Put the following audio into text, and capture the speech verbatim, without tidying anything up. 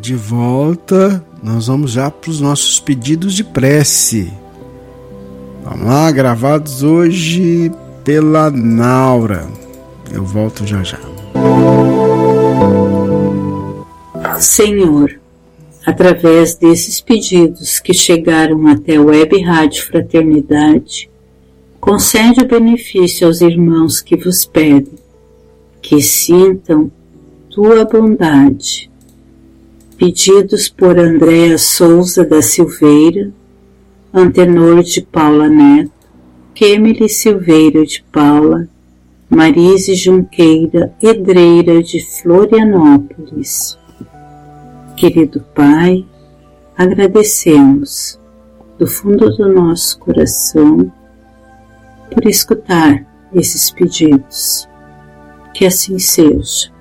de volta, nós vamos já para os nossos pedidos de prece. Vamos lá, gravados hoje pela Naura. Eu volto já já. Senhor, através desses pedidos que chegaram até a Web Rádio Fraternidade, concede o benefício aos irmãos que vos pedem, que sintam tua bondade. Pedidos por Andréa Souza da Silveira, Antenor de Paula Neto, Kemily Silveira de Paula, Marise Junqueira Edreira de Florianópolis. Querido Pai, agradecemos do fundo do nosso coração por escutar esses pedidos. Que assim seja.